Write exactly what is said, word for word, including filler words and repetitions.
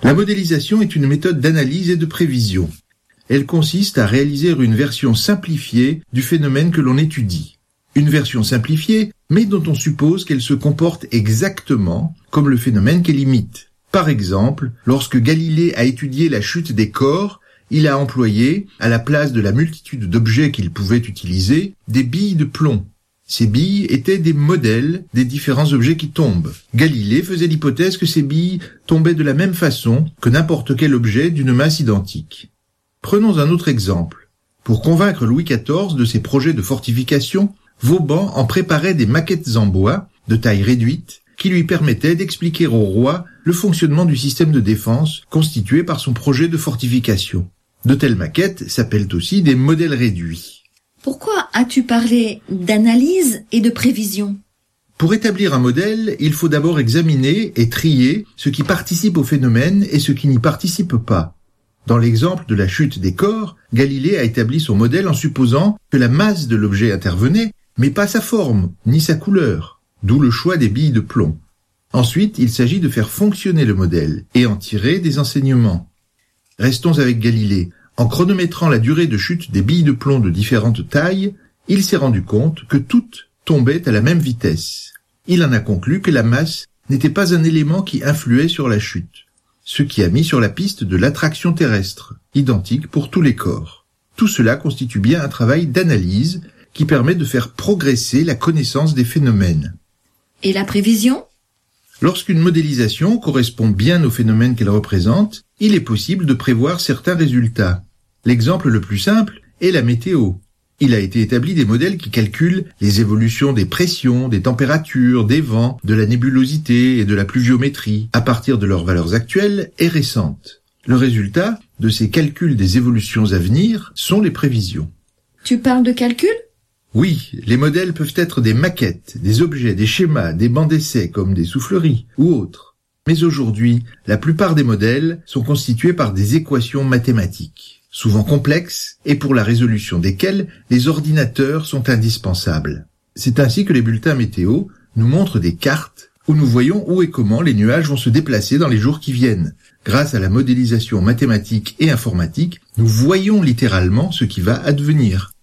La modélisation est une méthode d'analyse et de prévision. Elle consiste à réaliser une version simplifiée du phénomène que l'on étudie. Une version simplifiée, mais dont on suppose qu'elle se comporte exactement comme le phénomène qu'elle imite. Par exemple, lorsque Galilée a étudié la chute des corps, il a employé, à la place de la multitude d'objets qu'il pouvait utiliser, des billes de plomb. Ces billes étaient des modèles des différents objets qui tombent. Galilée faisait l'hypothèse que ces billes tombaient de la même façon que n'importe quel objet d'une masse identique. Prenons un autre exemple. Pour convaincre Louis quatorze de ses projets de fortification, Vauban en préparait des maquettes en bois, de taille réduite, qui lui permettaient d'expliquer au roi le fonctionnement du système de défense constitué par son projet de fortification. De telles maquettes s'appellent aussi des modèles réduits. Pourquoi as-tu parlé d'analyse et de prévision ? Pour établir un modèle, il faut d'abord examiner et trier ce qui participe au phénomène et ce qui n'y participe pas. Dans l'exemple de la chute des corps, Galilée a établi son modèle en supposant que la masse de l'objet intervenait, mais pas sa forme, ni sa couleur, d'où le choix des billes de plomb. Ensuite, il s'agit de faire fonctionner le modèle et en tirer des enseignements. Restons avec Galilée. En chronométrant la durée de chute des billes de plomb de différentes tailles, il s'est rendu compte que toutes tombaient à la même vitesse. Il en a conclu que la masse n'était pas un élément qui influait sur la chute, ce qui a mis sur la piste de l'attraction terrestre, identique pour tous les corps. Tout cela constitue bien un travail d'analyse qui permet de faire progresser la connaissance des phénomènes. Et la prévision ? Lorsqu'une modélisation correspond bien aux phénomènes qu'elle représente, il est possible de prévoir certains résultats. L'exemple le plus simple est la météo. Il a été établi des modèles qui calculent les évolutions des pressions, des températures, des vents, de la nébulosité et de la pluviométrie à partir de leurs valeurs actuelles et récentes. Le résultat de ces calculs des évolutions à venir sont les prévisions. Tu parles de calcul ? Oui, les modèles peuvent être des maquettes, des objets, des schémas, des bancs d'essai comme des souffleries ou autres. Mais aujourd'hui, la plupart des modèles sont constitués par des équations mathématiques, souvent complexes et pour la résolution desquelles les ordinateurs sont indispensables. C'est ainsi que les bulletins météo nous montrent des cartes où nous voyons où et comment les nuages vont se déplacer dans les jours qui viennent. Grâce à la modélisation mathématique et informatique, nous voyons littéralement ce qui va advenir.